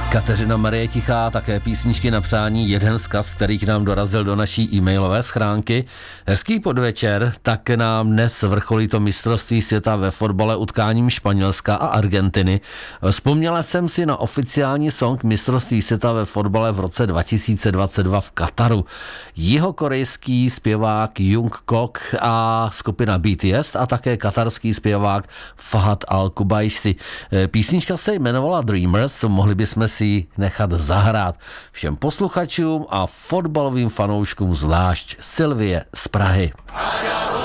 Kateřina Marie Tichá, také písničky na přání, jeden vzkaz, který k nám dorazil do naší e-mailové schránky. Hezký podvečer, tak nám dnes vrcholí to mistrovství světa ve fotbale utkáním Španělska a Argentiny. Vzpomněla jsem si na oficiální song mistrovství světa ve fotbale v roce 2022 v Kataru. Jihokorejský zpěvák Jungkook a skupina BTS a také katarský zpěvák Fahad Al-Kubaisi. Písnička se jmenovala Dreamers, mohli bychom si nechat zahrát. Všem posluchačům a fotbalovým fanouškům zvlášť Sylvie z Prahy.